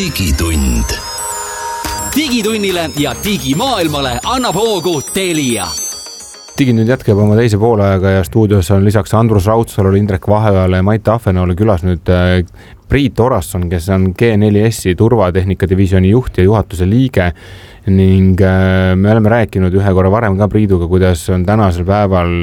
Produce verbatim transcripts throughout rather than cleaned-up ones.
digitund. Digitunnile ja digimaailmale annab hoogu Telia. Digitund jätkab oma teise poolajaga ja stuudios on lisaks Andrus Raudsalule, Indrek Vaheojale ja Mait Ahvenaule külas nüüd Priit Orasson, kes on G neli S turvatehnika divisiooni juht ja juhatuse liige. Ning me oleme rääkinud ühe korra varem ka Priiduga, kuidas on tänasel päeval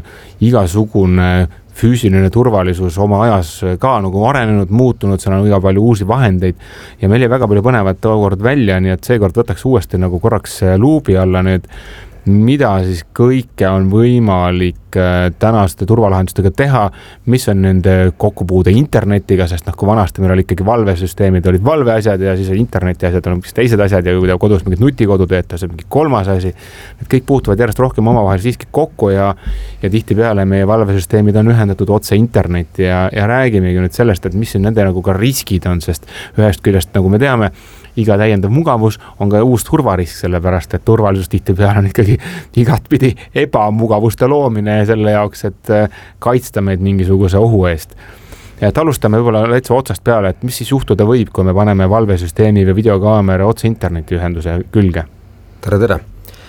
igasugune füüsiline turvalisus oma ajas ka nagu arenenud, muutunud, seal on väga palju uusi vahendeid ja meil jäi väga palju põnevat tookord välja, nii et seekord võtaks uuesti nagu korraks luubi alla nüüd, mida siis kõike on võimalik tänaste turvalahendustega teha, mis on nende kokkupuude internetiga, sest noh, kui vanasti meil oli ikkagi valvesüsteemid, olid valveasjad ja siis interneti asjad on mis teised asjad ja kui te kodus mingid nutikodu teete, see on mingi kolmas asi. Need kõik puutuvad järjest rohkem omavahel siiski kokku ja, ja tihti peale meie valvesüsteemid on ühendatud otse internetti ja, ja räägimegi nüüd sellest, et mis nende nagu ka riskid on, sest ühest küljest, nagu me teame, iga täiendav mugavus on ka uus turvarisk, sellepärast, et turvalisus tihti peale on ikkagi igatpidi ebamugavuste loomine ja selle jaoks, et kaitsta meid mingisuguse ohu eest. Et alustame võib-olla täitsa otsast peale, et mis siis juhtuda võib, kui me paneme valvesüsteemi või videokaamera otse interneti ühenduse külge? Tere, tere!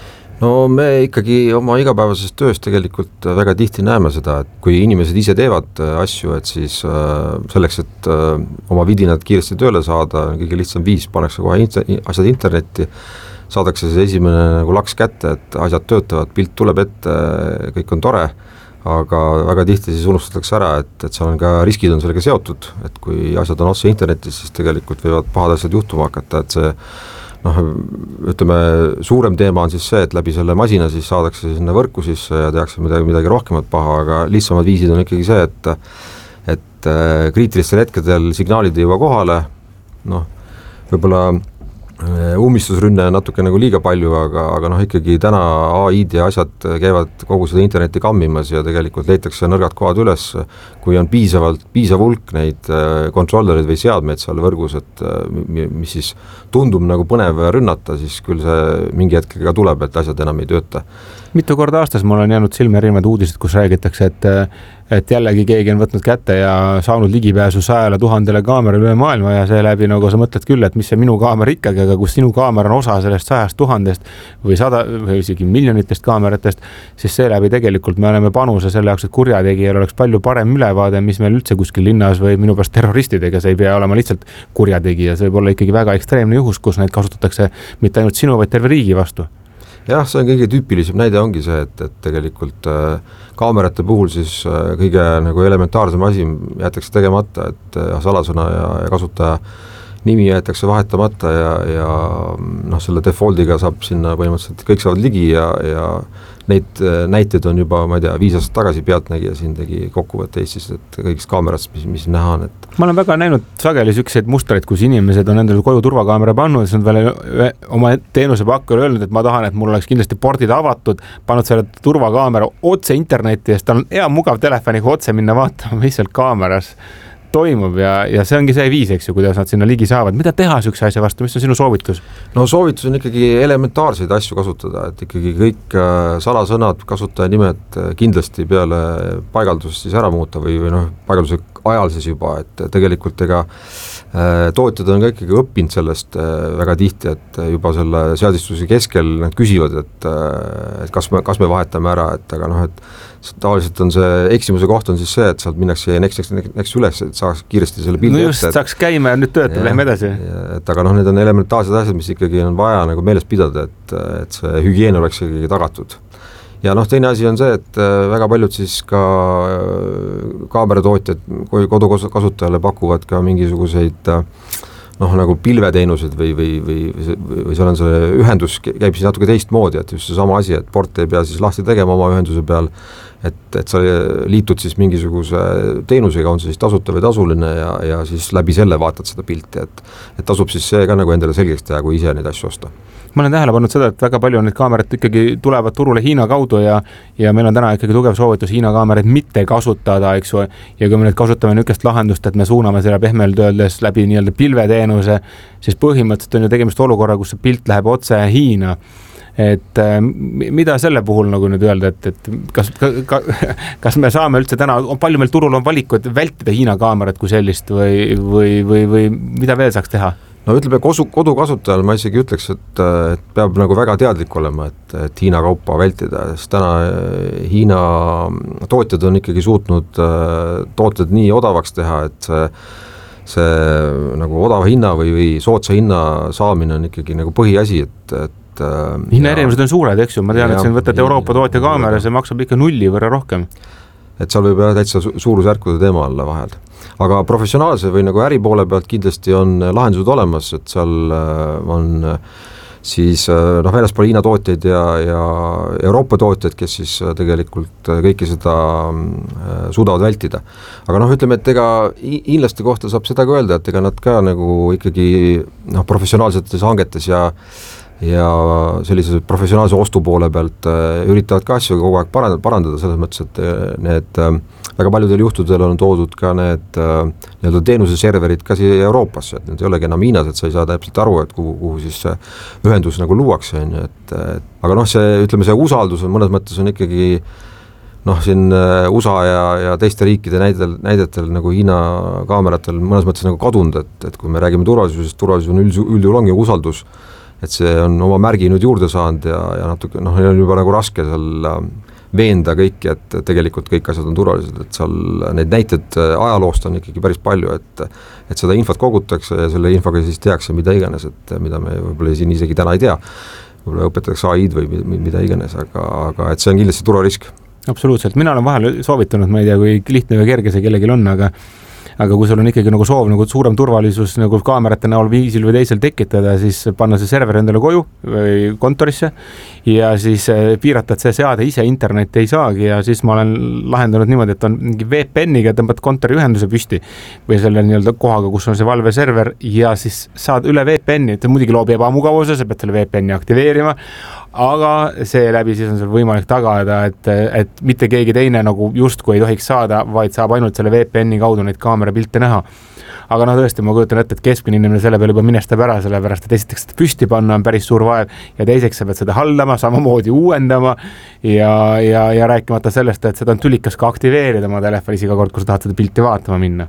No me ikkagi oma igapäevases töös tegelikult väga tihti näeme seda, et kui inimesed ise teevad asju, et siis selleks, et oma vidinad kiiresti tööle saada, kõige lihtsam viis pannakse kohe asjad internetti, saadakse siis esimene nagu laks kätte, et asjad töötavad, pilt tuleb ette, kõik on tore, aga väga tihti siis unustatakse ära, et, et seal on ka riskid on sellega seotud, et kui asjad on otse internetis, siis tegelikult võivad pahad asjad juhtuma hakata, et see noh, ütleme, suurem teema on siis see, et läbi selle masina siis saadakse sinna võrku sisse ja tehakse midagi, midagi rohkemat paha, aga lihtsamad viisid on ikkagi see, et, et kriitilistel hetkedel signaalid ei jõua kohale, noh, võib-olla ummistusrünne natuke nagu liiga palju, aga, aga noh, ikkagi täna A I-d ja asjad käivad kogu seda interneti kammimas ja tegelikult leitakse nõrgad kohad üles, kui on piisavalt, piisav hulk neid kontrollerid või seadmeid seal võrgus, et mis siis tundub nagu põnev rünnata, siis küll see mingi hetkega tuleb, et asjad enam ei tööta. Mitu korda aastas mul on jäänud silme erinevad uudised, kus räägitakse, et, et jällegi keegi on võtnud kätte ja saanud ligipääsu sajale tuhandele kaamerale üle maailma ja seeläbi nagu sa mõtled küll, et mis see minu kaamera ikkagi, aga kus sinu kaamera on osa sellest sajast tuhandest või sada või isegi miljonitest kaameratest, siis seeläbi tegelikult me oleme panuse selle jaoks, et kurjategijal oleks palju parem ülevaade, mis meil üldse kuskil linnas või minu pärast terroristidega, see ei pea olema lihtsalt kurjategija, see võib olla ikkagi väga ekstreemne juhus, kus neid kasutatakse mitte ainult sinu, vaid terve riigi vastu. Jah, see on kõige tüüpilisem näide ongi see, et, et tegelikult äh, kaamerate puhul siis äh, kõige nagu elementaarsem asi jäetakse tegemata, et äh, salasõna ja, ja kasutaja nimi jäetakse vahetamata ja, ja noh, selle defaultiga saab sinna põhimõtteliselt kõik saavad ligi ja, ja neid näiteid on juba, ma ei tea, viis aastat tagasi Pealtnägija siin tegi kokkuvõtte Eestis, et kõigist kaamerast, mis, mis näha on. Et ma olen väga näinud sageli sükseid mustreid, kus inimesed on endale koju turvakaamera pannud, siis on veel oma teenuse pakkujale öelnud, et ma tahan, et mul oleks kindlasti pordid avatud, pannud selle turvakaamera otse internetti ja tal on hea mugav telefoniga otse minna vaatama, mis seal kaameras toimub ja, ja see ongi see viis, eks ju, kuidas nad sinna ligi saavad. Mida teha sükse asja vastu, mis on sinu soovitus? No soovitus on ikkagi elementaarseid asju kasutada, et ikkagi kõik salasõnad, kasutaja nimed kindlasti peale paigaldust siis ära muuta või, või noh, paigalduse ajal siis juba, et tegelikult ega tootjad on ka ikkagi õppinud sellest väga tihti, et juba selle seadistuse keskel nad küsivad, et, et kas, me, kas me vahetame ära, et aga noh, et tavaliselt on see eksimuse koht on siis see, et sealt minnakse next, next, next üles, et saaks kiiresti selle pildi no just, ette, saaks käima ja nüüd töötab, lähme edasi. Et aga noh, need on elementaarsed asjad, mis ikkagi on vaja nagu meeles pidada, et, et see hügieen oleks ikkagi tagatud. Ja noh, teine asi on see, et väga paljud siis ka kaameratootjad kodukasutajale pakuvad ka mingisuguseid noh, nagu pilveteenused või, või, või, või seal on see ühendus käib siis natuke teistmoodi, et just see sama asi, et port ei pea siis lahti tegema oma ühenduse peal, et, et sa liitud siis mingisuguse teenusega, on see siis tasuta või tasuline ja, ja siis läbi selle vaatad seda pilti, et, et tasub siis see ka nagu endale selgeks teha, kui ise neid asju osta. Ma olen tähele pannud seda, et väga palju on need kaamerad ikkagi tulevad turule Hiina kaudu ja, ja meil on täna ikkagi tugev soovitus Hiina kaameraid mitte kasutada, eks ju, ja kui me nüüd kasutame niisugust lahendust, et me suuname selle pehmelt öeldes läbi nii-öelda pilveteenuse, siis põhimõtteliselt on ju tegemist olukorra, kus see pilt läheb otse Hiina. Et mida selle puhul nagu nüüd öelda, et, et kas, ka, kas me saame üldse täna, palju meil turul on valikud vältida Hiina kaamerat kui sellist või, või, või, või mida veel saaks teha? no ütleme, kosu, kodukasutajal ma isegi ütleks, et, et peab nagu väga teadlik olema, et, et Hiina kaupa vältida, sest täna Hiina tootjad on ikkagi suutnud tooted nii odavaks teha, et see, see nagu odava hinna või, või sootsa hinna saamine on ikkagi nagu põhiasi, et, et hinna erinevused on suured, eks ju, ma tean, ja, et siin võtad Euroopa tootja kaamera, see maksab ikka nulli võrra rohkem. Et seal võib jah täitsa suurusjärkude teema alla vahel. Aga professionaalse või nagu äripoole pealt kindlasti on lahendused olemas, et seal on siis noh, väljaspool Hiina tootjaid ja, ja Euroopa tootjaid, kes siis tegelikult kõike seda suudavad vältida. Aga noh, ütleme, et ega hiinlaste kohta saab seda ka öelda, et ega nad ka nagu ikkagi noh, professionaalsetes hangetes ja ja sellise professionaalse ostu poole pealt äh, üritavad ka asju kogu aeg parandada, parandada selles mõttes, et need äh, väga paljudel juhtudel on toodud ka need äh, nii-öelda teenuseserverid ka siia Euroopasse, et need ei olegi enam Hiinas, et sa ei saa täpselt aru, et kuhu, kuhu siis see ühendus nagu luuakse, on ju, et, et aga noh, see, ütleme, see usaldus on mõnes mõttes on ikkagi noh, siin U S A ja, ja teiste riikide näidel, näidetel nagu Hiina kaameratel mõnes mõttes nagu kadunud, et, et kui me räägime turvalisusest, turvalisus on üld, üldjuhul ongi usaldus, et see on oma märgi nüüd juurde saanud ja, ja natuke, noh, on juba nagu raske seal veenda kõiki, et tegelikult kõik asjad on turvalised, et seal neid näited ajaloost on ikkagi päris palju, et, et seda infot kogutakse ja selle infoga siis tehakse mida iganes, et mida me võib-olla siin isegi täna ei tea, võib-olla õpetatakse A I-d või mida iganes, aga, aga et see on kindlasti turvarisk. Absoluutselt, mina olen vahel soovitanud, ma ei tea, kui lihtne või kerge see kellegil on, aga aga kui sul on ikkagi nagu soov nagu suurem turvalisus nagu kaamerate näol viisil või teisel tekitada, siis panna see server endale koju või kontorisse ja siis piirata, et see seade ise internetti ei saagi ja siis ma olen lahendanud niimoodi, et on mingi V P N-iga tõmbad kontori ühenduse püsti või selle nii-öelda kohaga, kus on see valveserver ja siis saad üle V P N-i, et muidugi loob ebamugavuse, sa pead selle V P N-i aktiveerima, aga seeläbi siis on seal võimalik tagada, et, et mitte keegi teine nagu justkui ei tohiks saada, vaid saab ainult selle V P N-i kaudu neid kaamera pilte näha. Aga noh, tõesti, ma kujutan ette, et keskmine inimene selle peale juba minestab ära, sellepärast, et esiteks seda püsti panna on päris suur vaev ja teiseks sa pead seda haldama, samamoodi uuendama ja, ja, ja rääkimata sellest, et seda on tülikas ka aktiveerida oma telefonis iga kord, kui sa tahad seda pilti vaatama minna.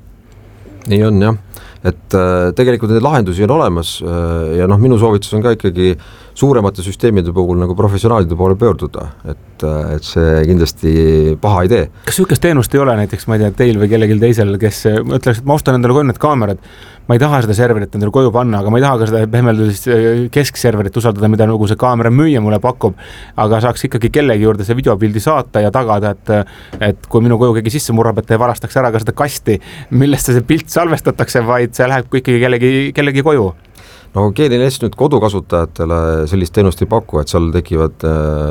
Nii on jah, et äh, tegelikult need lahendusi on olemas äh, ja noh, minu soovitus on ka ikkagi suuremate süsteemide puhul nagu professionaalide poole pöörduda, et, et see kindlasti paha ei tee. Kas sihukest teenust ei ole näiteks, ma ei tea, teil või kellegil teisel, kes ütleks, et ma ostan endale koju need kaamerad, ma ei taha seda serverit endale koju panna, aga ma ei taha ka seda pehmeldus keskserverit usaldada, mida nagu see kaamera müüja mulle pakub, aga saaks ikkagi kellegi juurde see videopildi saata ja tagada, et, et kui minu koju keegi sisse murrab, et ei varastaks ära ka seda kasti, millest see pilt salvestatakse, vaid see läheb ikkagi kellegi, kellegi koju. No G neli S nüüd kodukasutajatele sellist teenust ei paku, et seal tekivad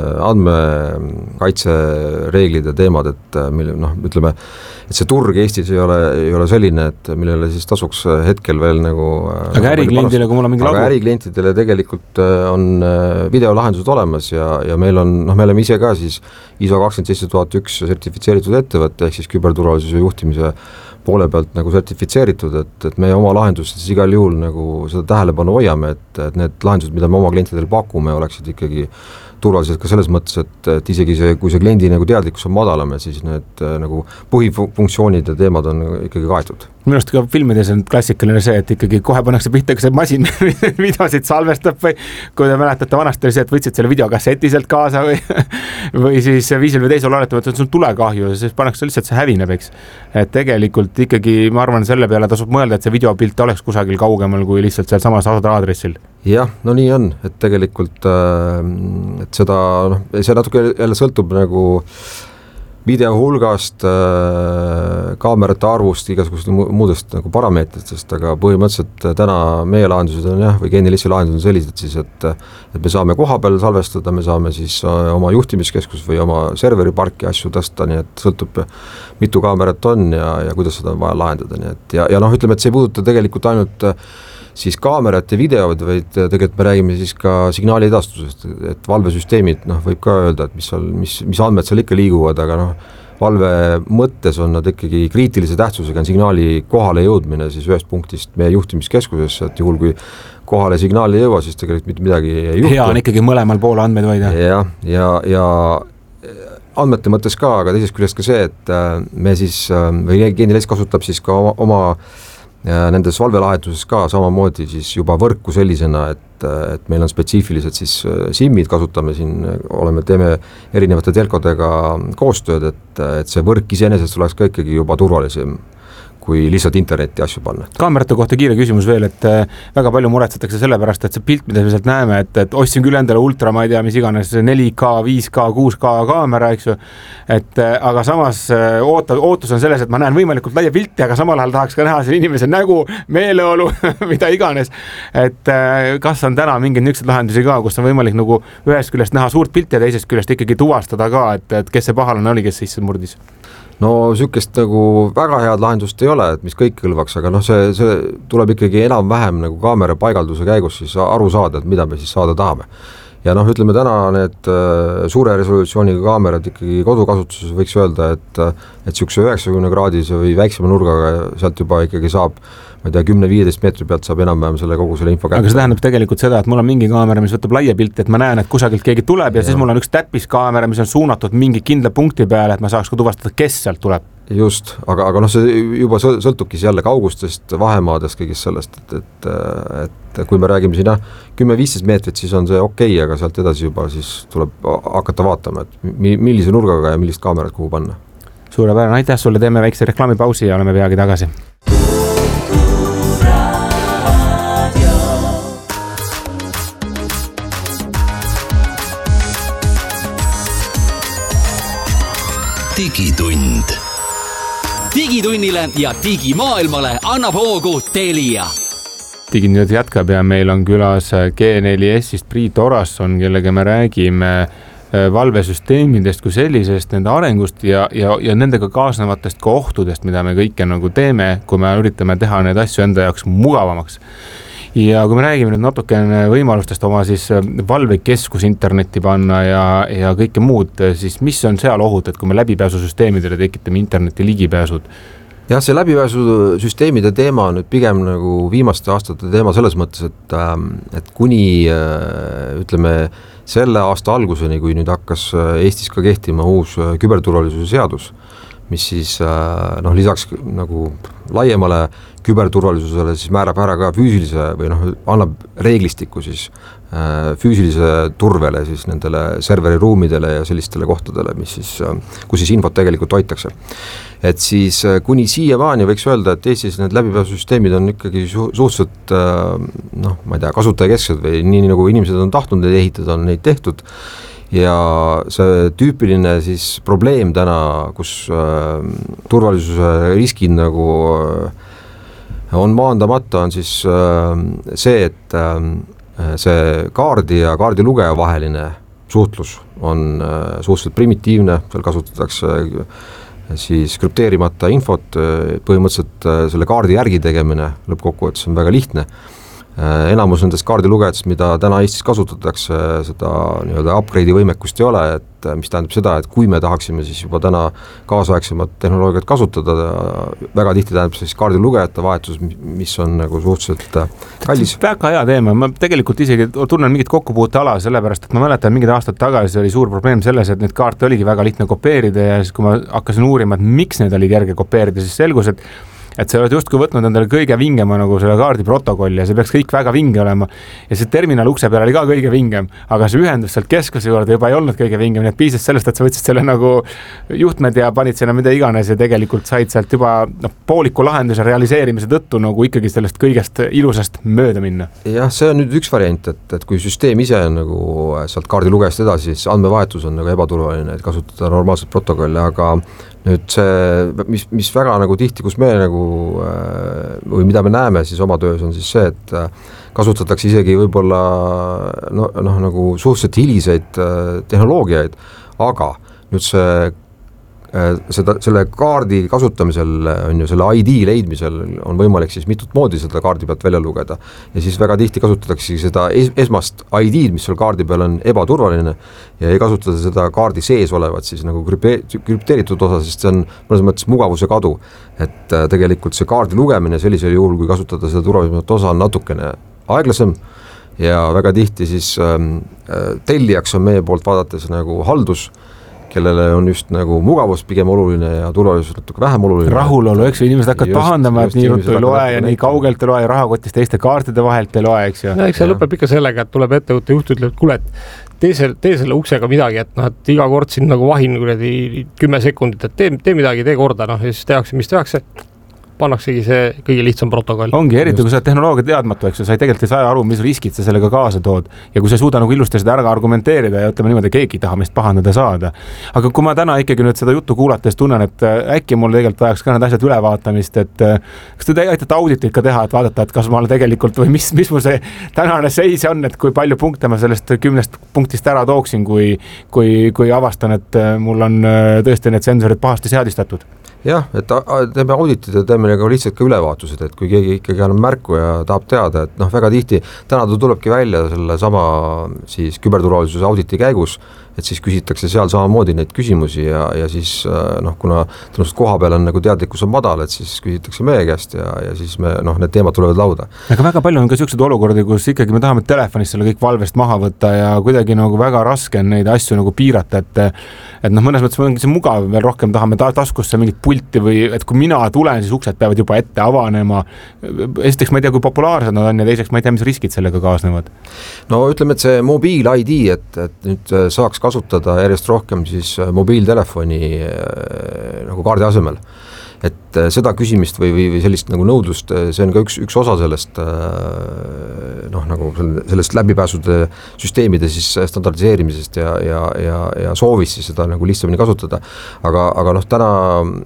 andmekaitsereeglid ja teemad, et mille, noh, ütleme, et see turg Eestis ei ole, ei ole selline, et millele siis tasuks hetkel veel nagu aga äriklientidele, kui mul on mingi lagu? Aga äriklientidele tegelikult on videolahendused olemas ja, ja meil on, noh, me oleme ise ka siis I S O kakskümmend seitse tuhat üks sertifitseeritud ettevõtte, ehk siis küberturvalisuse juhtimise poole pealt nagu sertifitseeritud, et, et meie oma lahendused siis igal juhul nagu seda tähelepanu hoiame, et, et need lahendused, mida me oma klientidele pakume, oleksid ikkagi turvalised ka selles mõttes, et, et isegi see, kui see kliendi nagu teadlikkus on madalam, siis need nagu põhifunktsioonid ja teemad on ikkagi kaetud. Minu arust ka filmides on klassikaline see, et ikkagi kohe pannakse pihta, kas see masin videosid salvestab või kui te mäletate vanasti oli see, et võtsid selle videokasseti sealt kaasa või, või siis viisil või teisel oletavad, et see on tulekahju ja siis pannakse lihtsalt see hävineb, eks. Et tegelikult ikkagi, ma arvan, selle peale tasub mõelda, et see videopilt oleks kusagil kaugemal kui lihtsalt seal samas aadressil. Jah, no nii on, et tegelikult et seda, noh, see natuke jälle sõltub nagu video hulgast, kaamerate arvust, igasugust muudest nagu parameetritest, aga põhimõtteliselt täna meie lahendused on jah, või G neli S lahendused on sellised siis, et, et me saame koha peal salvestada, me saame siis oma juhtimiskeskus või oma serveriparki asju tõsta, nii et sõltub mitu kaamerat on ja, ja kuidas seda on vaja lahendada, nii et ja, ja noh, ütleme, et see ei puuduta tegelikult ainult siis kaamerat ja videod, vaid tegelikult me räägime siis ka signaali edastusest, et valvesüsteemid, noh, võib ka öelda, et mis, seal, mis, mis andmed seal ikka liiguvad, aga noh, valve mõttes on nad ikkagi kriitilise tähtsusega on signaali kohale jõudmine siis ühest punktist meie juhtimiskeskusesse, et juhul kui kohale signaali ei jõua, siis tegelikult mitte midagi ei juhtu. Hea on ikkagi mõlemal poole andmeid hoida. Ja, ja, ja andmete mõttes ka, aga teisest küljest ka see, et me siis, või G neli S kasutab siis ka oma, oma ja nendes valvelahenduses ka samamoodi siis juba võrku sellisena, et, et meil on spetsiifilised siis SIM-id, kasutame siin, oleme, teeme erinevate telkodega koostööd, et, et see võrk iseenesest oleks ka ikkagi juba turvalisem kui lihtsalt internetti asju panna. Kaamerate kohta kiire küsimus veel, et väga palju muretsetakse selle pärast, et see pilt, mida me sealt näeme, et, et ostsin küll endale ultra, ma ei tea, mis iganes neli K, viis K, kuus K kaamera, eks ju, et aga samas oota, ootus on selles, et ma näen võimalikult laia pilti, aga samal ajal tahaks ka näha selle inimese nägu, meeleolu, mida iganes, et kas on täna mingeid niisugused lahendusi ka, kus on võimalik nagu ühest küljest näha suurt pilti ja teisest küljest ikkagi tuvastada ka, et, et kes see pahalane oli, kes sisse murdis? No sükest nagu väga head lahendust ei ole, et mis kõik kõlvaks, aga noh, see, see tuleb ikkagi enam-vähem nagu kaamera paigalduse käigus siis aru saada, et mida me siis saada tahame. Ja noh, ütleme täna need suure resolutsiooniga kaamerad ikkagi kodukasutuses võiks öelda, et, et sükse üheksakümne kraadise või väiksema nurgaga sealt juba ikkagi saab, ma ei tea, kümne viieteist meetri pealt saab enam-vähem selle kogu selle info kätte. Aga see tähendab tegelikult seda, et mul on mingi kaamera, mis võtab laia pilti, et ma näen, et kusagilt keegi tuleb ja, ja siis mul on üks täppiskaamera, mis on suunatud mingi kindla punkti peale, et ma saaks ka tuvastada, kes sealt tuleb. Just, aga, aga noh, see juba sõltubki jälle kaugustest, vahemaadest, kõigist sellest, et, et, et kui me räägime siin kümme viisteist meetrit, siis on see okei, aga sealt edasi juba siis tuleb hakata vaatama, et millise nurgaga ja millist kaamerat kuhu panna. Suurepärane, aitäh sulle, teeme väikse reklaamipausi ja oleme peagi tagasi. Digitund. Digitunnile ja digimaailmale annab hoogu Telia. Digitund jätkab ja meil on külas G neli S-ist Priit Orasson, kellega me räägime valvesüsteemidest kui sellisest, nende arengust ja, ja, ja nendega kaasnevatest ka ohtudest, mida me kõike nagu teeme, kui me üritame teha need asju enda jaoks mugavamaks. Ja kui me räägime nüüd natukene võimalustest oma siis valvekeskus internetti panna ja, ja kõike muud, siis mis on seal ohud, et kui me läbipääsusüsteemidele tekitame interneti ligipääsud? Jah, see läbipääsusüsteemide teema on nüüd pigem nagu viimaste aastate teema selles mõttes, et, et kuni ütleme selle aasta alguseni, kui nüüd hakkas Eestis ka kehtima uus küberturvalisuse seadus, mis siis noh, lisaks nagu laiemale küberturvalisusele siis määrab ära ka füüsilise või noh, annab reeglistiku siis füüsilise turvele siis nendele serveriruumidele ja sellistele kohtadele, mis siis, kus siis infot tegelikult hoitakse. Et siis kuni siiamaani võiks öelda, et Eestis need läbipääsusüsteemid on ikkagi su- suhteliselt noh, ma ei tea, kasutajakesksed või nii nagu inimesed on tahtnud neid ehitada, on neid tehtud. Ja see tüüpiline siis probleem täna, kus äh, turvalisuse riskid nagu äh, on maandamata, on siis äh, see, et äh, see kaardi ja kaardilugeja vaheline suhtlus on äh, suhteliselt primitiivne, seal kasutatakse äh, siis krüpteerimata infot, äh, põhimõtteliselt äh, selle kaardi järgi tegemine lõppkokkuvõttes on väga lihtne. Enamus nendest kaardilugejatest, mida täna Eestis kasutatakse, seda nii-öelda upgrade'i võimekust ei ole, et mis tähendab seda, et kui me tahaksime siis juba täna kaasaegsemat tehnoloogiat kasutada, väga tihti tähendab siis kaardilugejate vahetus, mis on nagu suhteliselt kallis. Väga hea teema, ma tegelikult isegi tunnen mingit kokkupuute ala, sellepärast, et ma mäletan mingid aastad tagasi oli suur probleem selles, et need kaarte oligi väga lihtne kopeerida ja siis kui ma hakkasin uurima, et miks need oli kerge kopeerida, siis selgus, et et sa oled justkui võtnud endale kõige vingema nagu selle kaardi protokolli ja see peaks kõik väga vinge olema ja see terminal ukse peal oli ka kõige vingem, aga see ühendus sealt keskuse juurde juba ei olnud kõige vingem, nii et piisas sellest, et sa võtsid selle nagu juhtmed ja panid sinna mida iganes ja tegelikult said sealt juba no, pooliku lahenduse realiseerimise tõttu nagu ikkagi sellest kõigest ilusast mööda minna. Jah, see on nüüd üks variant, et, et kui süsteem ise on nagu sealt kaardilugejast edasi, siis andmevahetus on nagu ebaturvaline, et kasutada normaalset protokolli, aga nüüd see, mis, mis väga nagu tihti, kus me nagu või mida me näeme siis oma töös on siis see, et kasutatakse isegi võib-olla no, noh, nagu suhteliselt hiliseid tehnoloogiaid, aga nüüd see seda, selle kaardi kasutamisel on ju selle I D leidmisel on võimalik siis mitut moodi seda kaardi pealt välja lugeda ja siis väga tihti kasutatakse seda es, esmast I D-d, mis seal kaardi peal on ebaturvaline ja ei kasutada seda kaardi sees olevat siis nagu krüpteeritud osa, sest see on mõnes mõttes mugavuse kadu, et tegelikult see kaardi lugemine sellisel juhul, kui kasutada seda turvalisemat osa on natukene aeglasem ja väga tihti siis ähm, tellijaks on meie poolt vaadates nagu haldus, kellele on just nagu mugavus pigem oluline ja turvalisus natuke vähem oluline. Rahulolu, eks ju, inimesed hakkavad pahandama, et nii ruttu ei loe ja nii kaugelt ei loe ja rahakotist teiste kaartide vahelt ei loe, eks ju. No, eks see lõpeb ikka sellega, et tuleb ettevõtte juht, ütleb, et kuule, et tee selle, tee selle uksega midagi, et, noh, et iga kord siin nagu vahin kümme sekundit, et tee, tee midagi, tee korda, noh, ja siis tehakse, mis tehakse. Pannaksegi see kõige lihtsam protokoll. Ongi, eriti kui sa tehnoloogia teadmatu, eks ju, sa ei tegelikult ei saa aru, mis riskid sa sellega kaasa tood ja kui sa ei suuda nagu ilusti seda ära argumenteerida ja ütleme niimoodi, keegi ei taha meist pahandada saada. Aga kui ma täna ikkagi nüüd seda juttu kuulates tunnen, et äkki mul tegelikult vajaks ka need asjad ülevaatamist, et kas te aitate auditit ka teha, et vaadata, et kas ma olen tegelikult või mis, mis mul see tänane seis on, et kui palju punkte ma sellest kümnest punktist ära tooksin, kui, kui, kui avastan, et mul on tõesti need sensorid pahasti seadistatud. Jah, et teeme auditit ja teeme nagu lihtsalt ka ülevaatused, et kui keegi ikkagi annab märku ja tahab teada, et noh, väga tihti täna ta tulebki välja selle sama siis küberturvalisuse auditi käigus, et siis küsitakse seal samamoodi neid küsimusi ja, ja siis noh, kuna tõenäoliselt koha peal on nagu teadlikkus on madal, et siis küsitakse meie käest ja, ja siis me noh, need teemad tulevad lauda. Aga väga palju on ka sellised olukordi, kus ikkagi me tahame telefonist selle kõik valvest maha võtta ja kuidagi nagu väga raske on neid asju nagu piirata, et et noh, mõnes mõttes on see mugav, veel rohkem tahame ta taskusse mingit pulti või et kui mina tulen, siis uksed peavad juba ette avanema. Esiteks ma ei tea, kui populaarsed nad on ja teiseks ma ei tea, mis riskid sellega kaasnevad. No ütleme, et see mobiil I D, et, et nüüd saaks kasutada järjest rohkem siis mobiiltelefoni nagu kaardi asemel. Et seda küsimist või, või, või sellist nagu nõudlust, see on ka üks, üks osa sellest noh, nagu sellest läbipääsude süsteemide siis standardiseerimisest ja, ja, ja, ja soovis siis seda nagu lihtsamini kasutada. Aga, aga noh, täna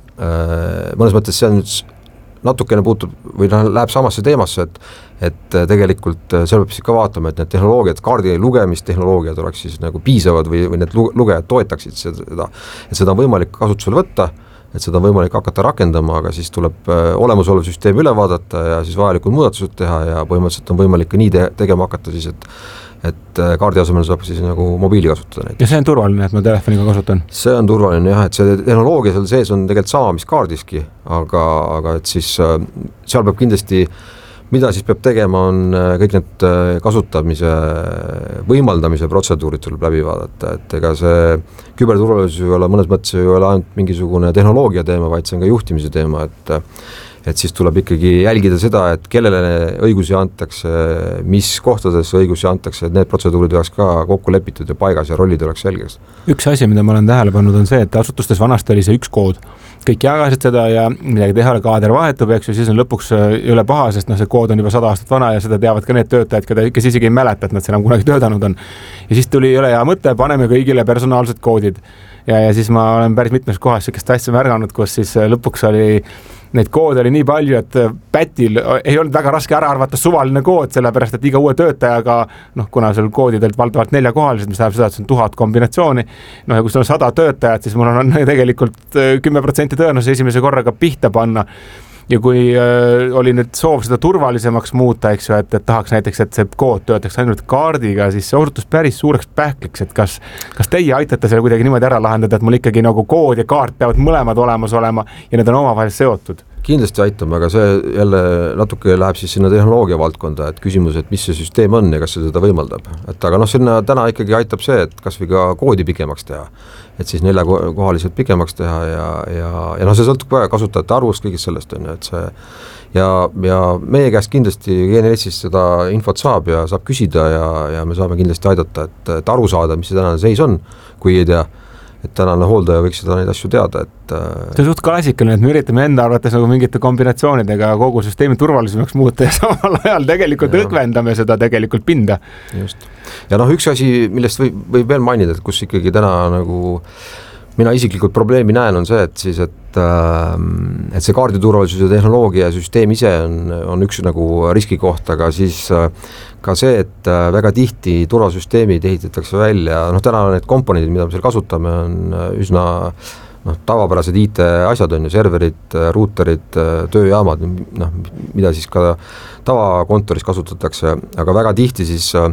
mõnes mõttes see on nüüd natukene puutub või noh, läheb samasse teemasse, et et tegelikult seal peab siis ka vaatama, et need tehnoloogiad, kaardi lugemistehnoloogiad oleks siis nagu piisavad või, või need lugejad toetaksid seda, et seda on võimalik kasutusele võtta, et seda on võimalik hakata rakendama, aga siis tuleb olemasolev süsteem üle vaadata ja siis vajalikud muudatused teha ja põhimõtteliselt on võimalik ka nii te- tegema hakata siis, et et kaardi asemel saab siis nagu mobiili kasutada näiteks. Ja see on turvaline, et ma telefoniga kasutan? See on turvaline jah, et see tehnoloogia seal sees on tegelikult sama, mis kaardiski, aga, aga et siis seal peab kindlasti mida siis peab tegema, on kõik need kasutamise, võimaldamise protseduurid tuleb läbi vaadata, et ega see küberturvalisus ei ole mõnes mõttes ei ole ainult mingisugune tehnoloogia teema, vaid see on ka juhtimise teema, et et siis tuleb ikkagi jälgida seda, et kellele õigusi antakse, mis kohtades õigusi antakse, et need protseduurid oleks ka kokku lepitud ja paigas ja rollid oleks selgeks. Üks asi, mida ma olen tähele pannud, on see, et asutustes vanasti oli see üks kood. Kõik jagasid seda ja midagi teha, kaader vahetub, eks ju, siis on lõpuks üle paha, sest noh, see kood on juba sada aastat vana ja seda teavad ka need töötajad, keda, kes isegi ei mäleta, et nad seal kunagi töötanud on. Ja siis tuli üle hea mõte, paneme kõigile personaalsed koodid. Ja, ja siis ma olen päris mitmes kohas sellist asja märganud, kus siis lõpuks oli neid koode oli nii palju, et pätil ei olnud väga raske ära arvata suvaline kood, sellepärast, et iga uue töötajaga, noh, kuna seal koodidelt valdavalt neljakohalised, mis tähendab seda, et see on tuhat kombinatsiooni, noh, ja kui sul on sada töötajat, siis mul on tegelikult kümme protsenti tõenäosus esimese korraga pihta panna. Ja kui äh, oli nüüd soov seda turvalisemaks muuta, eks ju, et, et tahaks näiteks, et see kood töötaks ainult kaardiga, siis see osutus päris suureks pähkliks, et kas, kas teie aitate selle kuidagi niimoodi ära lahendada, et mul ikkagi nagu kood ja kaart peavad mõlemad olemas olema ja need on omavahel seotud? Kindlasti aitame, aga see jälle natuke läheb siis sinna tehnoloogia valdkonda, et küsimus, et mis see süsteem on ja kas see seda võimaldab. Et aga noh, sinna täna ikkagi aitab see, et kas või ka koodi pikemaks teha, et siis neljakohaliselt pikemaks teha ja, ja, ja noh, see sõltub ka kasutajate arvust kõigist sellest on, et see ja, ja meie käest kindlasti G N S-is seda infot saab ja saab küsida ja, ja me saame kindlasti aidata, et, et aru saada, mis see tänane seis on, kui ei tea, et tänane hooldaja võiks seda neid asju teada, et see on suht klassikaline, et me üritame enda arvates nagu mingite kombinatsioonidega kogu süsteemi turvalisemaks muuta ja samal ajal tegelikult ja. õgvendame seda tegelikult pinda. Just. Ja noh, üks asi, millest võib, võib veel mainida, et kus ikkagi täna nagu mina isiklikult probleemi näen, on see, et siis, et, et see kaarditurvalisuse tehnoloogia ja süsteem ise on, on üks nagu riskikoht, aga siis ka see, et väga tihti turvasüsteemid ehitatakse välja, noh täna need komponendid, mida me seal kasutame, on üsna noh, tavapärased I T asjad on ju, serverid, ruuterid, tööjaamad, noh, mida siis ka tavakontoris kasutatakse, aga väga tihti siis äh,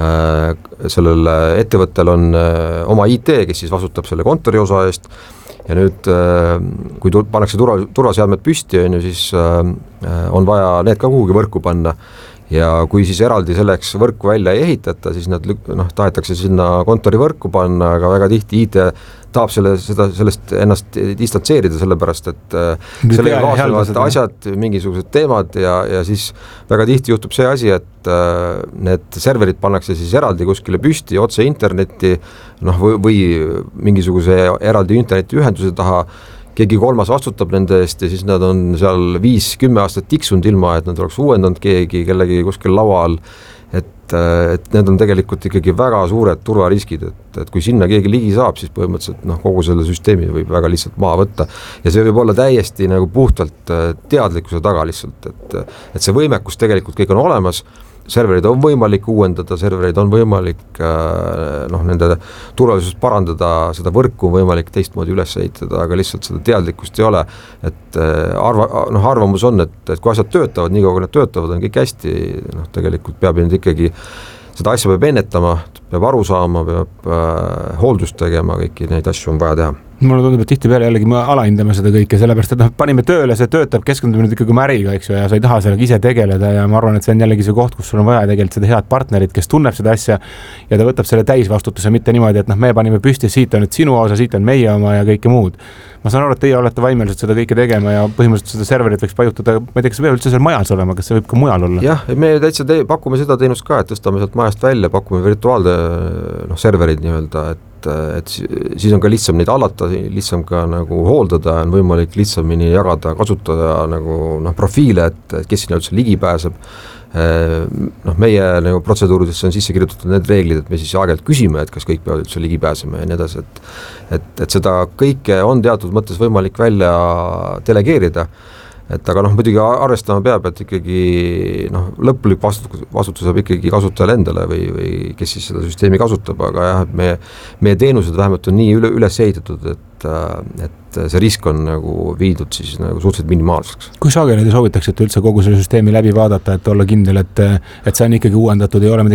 sellel ettevõttel on äh, oma I T, kes siis vastutab selle kontori osa eest ja nüüd äh, kui tu- pannakse turva, turvaseadmed püsti, on ju, siis äh, on vaja need ka kuhugi võrku panna ja kui siis eraldi selleks võrku välja ei ehitata, siis nad noh, tahetakse sinna kontorivõrku panna, aga väga tihti I T tahab selle, seda, sellest ennast distantseerida, sellepärast et Nüüd sellega kaasnevad asjad, mingisugused teemad ja, ja siis väga tihti juhtub see asi, et need serverid pannakse siis eraldi kuskile püsti, otse internetti noh, või, või mingisuguse eraldi internetiühenduse taha, keegi kolmas vastutab nende eest ja siis nad on seal viis kümme aastat tiksunud ilma, et nad oleks uuendanud keegi, kellegi kuskil laua all, et, et need on tegelikult ikkagi väga suured turvariskid, et, et kui sinna keegi ligi saab, siis põhimõtteliselt noh, kogu selle süsteemi võib väga lihtsalt maha võtta ja see võib olla täiesti nagu puhtalt teadlikkuse taga lihtsalt, et, et see võimekus tegelikult kõik on olemas, serverid on võimalik uuendada, serverid on võimalik noh, nende turvalisust parandada, seda võrku on võimalik teistmoodi üles ehitada, aga lihtsalt seda teadlikkust ei ole, et arva, noh, arvamus on, et, et kui asjad töötavad, nii kaua kui need töötavad, on kõik hästi, noh, tegelikult peab nüüd ikkagi seda asja peab ennetama, peab aru saama, peab äh, hooldust tegema, kõiki neid asju on vaja teha. Mulle tundub, et tihti peale jällegi me alahindame seda kõike, sellepärast, et noh, panime tööle, see töötab, keskendume nüüd ikkagi märiga, eks ju, ja sa ei taha sellega ise tegeleda ja ma arvan, et see on jällegi see koht, kus sul on vaja tegelikult seda head partnerit, kes tunneb seda asja ja ta võtab selle täisvastutuse, mitte niimoodi, et noh, me panime püsti, siit on nüüd sinu osa, siit on meie oma ja kõike muud. Ma saan aru, et teie olete vaimelised seda kõike tegema ja põhimõtteliselt seda serverit võiks pajutada, ma ei tea, kas see peab üldse seal majas olema, kas see võib ka mujal olla? Jah, me täitsa te, pakume seda teenust ka, et tõstame sealt majast välja, pakume virtuaalde noh, serverid nii-öelda, et, et siis on ka lihtsam neid allata, lihtsam ka nagu hooldada, on võimalik lihtsamini jagada, kasutada nagu noh, profiile, et, et kes sinna üldse ligi pääseb. Noh, meie nagu protseduuridesse on sisse kirjutatud need reeglid, et me siis aegelt küsime, et kas kõik peavad üldse ligi pääsema ja nii edasi, et, et, et seda kõike on teatud mõttes võimalik välja delegeerida, et aga noh, muidugi arvestama peab, et ikkagi noh, lõpulik vastutus, vastutus saab ikkagi kasutajale endale või, või kes siis seda süsteemi kasutab, aga jah, et meie, meie teenused vähemalt on nii üle, üles ehitatud, et, et see risk on nagu viidud siis nagu suhteliselt minimaalseks. Kui sageli te soovitaksite üldse kogu selle süsteemi läbi vaadata, et olla kindel, et, et see on ikkagi uuendatud, ei ole